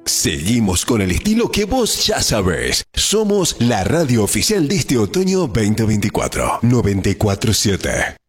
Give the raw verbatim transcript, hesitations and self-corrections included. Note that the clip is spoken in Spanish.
Seguimos con el estilo que vos ya sabés. Somos la radio oficial de este otoño veinte veinticuatro. noventa y cuatro siete.